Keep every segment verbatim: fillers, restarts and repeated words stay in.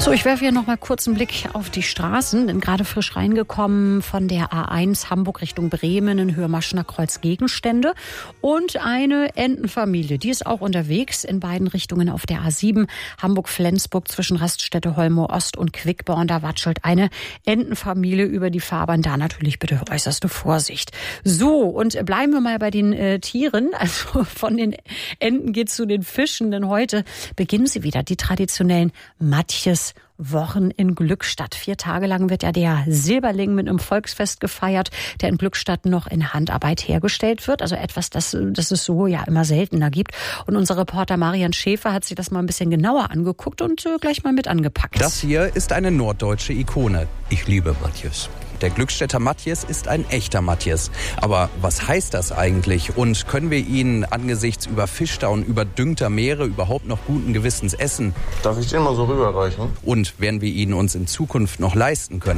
So, ich werfe hier noch mal kurz einen Blick auf die Straßen, denn gerade frisch reingekommen von der A eins Hamburg Richtung Bremen in Höhe Maschener Kreuz Gegenstände und eine Entenfamilie, die ist auch unterwegs in beiden Richtungen auf der A sieben Hamburg-Flensburg zwischen Raststätte Holmoor Ost und Quickborn. Da watschelt eine Entenfamilie über die Fahrbahn. Da natürlich bitte äußerste Vorsicht. So, und bleiben wir mal bei den äh, Tieren. Also von den Enten geht's zu den Fischen, denn heute beginnen sie wieder, die traditionellen Matjes Wochen in Glückstadt. Vier Tage lang wird ja der Silberling mit einem Volksfest gefeiert, der in Glückstadt noch in Handarbeit hergestellt wird. Also etwas, das, das es so ja immer seltener gibt. Und unser Reporter Marian Schäfer hat sich das mal ein bisschen genauer angeguckt und äh, gleich mal mit angepackt. Das hier ist eine norddeutsche Ikone. Ich liebe Matjes. Der Glückstädter Matjes ist ein echter Matjes. Aber was heißt das eigentlich? Und können wir ihn angesichts überfischter und überdüngter Meere überhaupt noch guten Gewissens essen? Darf ich den mal so rüberreichen? Und werden wir ihn uns in Zukunft noch leisten können?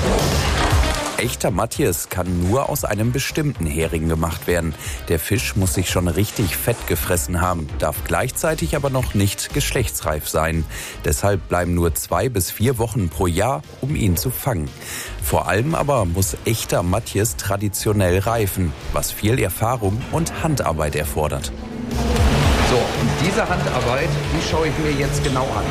Echter Matjes kann nur aus einem bestimmten Hering gemacht werden. Der Fisch muss sich schon richtig fett gefressen haben, darf gleichzeitig aber noch nicht geschlechtsreif sein. Deshalb bleiben nur zwei bis vier Wochen pro Jahr, um ihn zu fangen. Vor allem aber muss echter Matjes traditionell reifen, was viel Erfahrung und Handarbeit erfordert. So, und diese Handarbeit, die schaue ich mir jetzt genau an.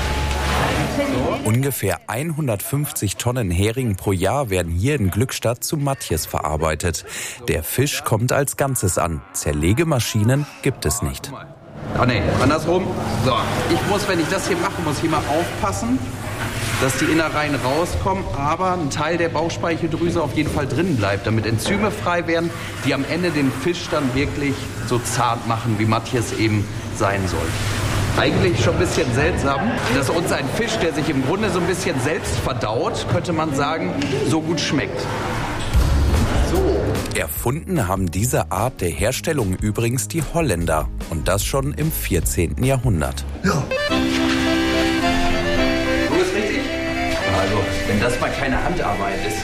So. Ungefähr hundertfünfzig Tonnen Hering pro Jahr werden hier in Glückstadt zu Matjes verarbeitet. Der Fisch kommt als Ganzes an. Zerlegemaschinen gibt es nicht. Ah nee, andersrum. So, ich muss, wenn ich das hier mache, muss ich immer aufpassen, dass die Innereien rauskommen, aber ein Teil der Bauchspeicheldrüse auf jeden Fall drin bleibt, damit Enzyme frei werden, die am Ende den Fisch dann wirklich so zart machen, wie Matjes eben sein soll. Eigentlich schon ein bisschen seltsam, dass uns ein Fisch, der sich im Grunde so ein bisschen selbst verdaut, könnte man sagen, so gut schmeckt. So. Erfunden haben diese Art der Herstellung übrigens die Holländer. Und das schon im vierzehnten Jahrhundert. Ja. So ist richtig? Also, wenn das mal keine Handarbeit ist.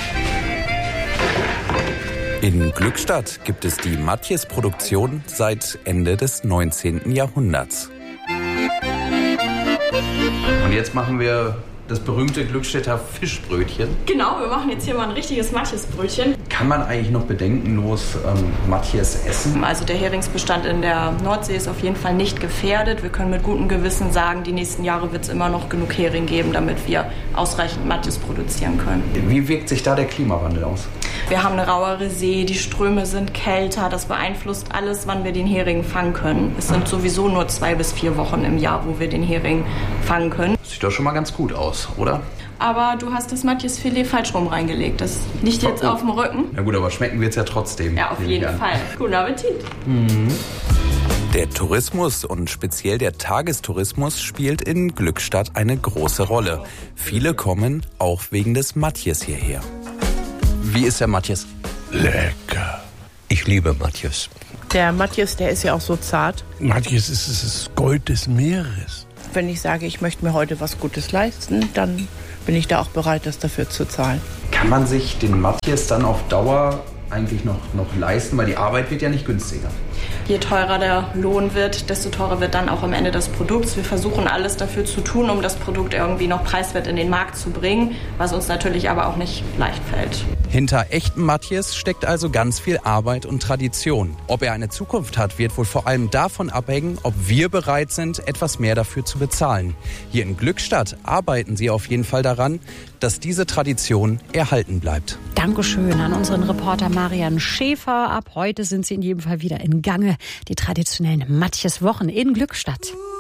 In Glückstadt gibt es die Matjes-Produktion seit Ende des neunzehnten Jahrhunderts. Und jetzt machen wir das berühmte Glückstädter Fischbrötchen. Genau, wir machen jetzt hier mal ein richtiges Matjesbrötchen. Kann man eigentlich noch bedenkenlos ähm, Matjes essen? Also der Heringsbestand in der Nordsee ist auf jeden Fall nicht gefährdet. Wir können mit gutem Gewissen sagen, die nächsten Jahre wird es immer noch genug Hering geben, damit wir ausreichend Matjes produzieren können. Wie wirkt sich da der Klimawandel aus? Wir haben eine rauere See, die Ströme sind kälter. Das beeinflusst alles, wann wir den Hering fangen können. Es sind sowieso nur zwei bis vier Wochen im Jahr, wo wir den Hering fangen können. Sieht doch schon mal ganz gut aus, oder? Aber du hast das Matjesfilet falsch rum reingelegt. Das liegt jetzt oh, oh. auf dem Rücken. Na gut, aber schmecken wird es ja trotzdem. Ja, auf jeden Fall. Guten Appetit. Mhm. Der Tourismus und speziell der Tagestourismus spielt in Glückstadt eine große Rolle. Viele kommen auch wegen des Matjes hierher. Wie ist der Matjes? Lecker. Ich liebe Matjes. Der Matjes, der ist ja auch so zart. Matjes ist das Gold des Meeres. Wenn ich sage, ich möchte mir heute was Gutes leisten, dann bin ich da auch bereit, das dafür zu zahlen. Kann man sich den Matjes dann auf Dauer eigentlich noch, noch leisten? Weil die Arbeit wird ja nicht günstiger. Je teurer der Lohn wird, desto teurer wird dann auch am Ende das Produkt. Wir versuchen alles dafür zu tun, um das Produkt irgendwie noch preiswert in den Markt zu bringen, was uns natürlich aber auch nicht leicht fällt. Hinter echtem Matjes steckt also ganz viel Arbeit und Tradition. Ob er eine Zukunft hat, wird wohl vor allem davon abhängen, ob wir bereit sind, etwas mehr dafür zu bezahlen. Hier in Glückstadt arbeiten sie auf jeden Fall daran, dass diese Tradition erhalten bleibt. Dankeschön an unseren Reporter Marian Schäfer. Ab heute sind sie in jedem Fall wieder in Gange. Die traditionellen Matjes-Wochen in Glückstadt.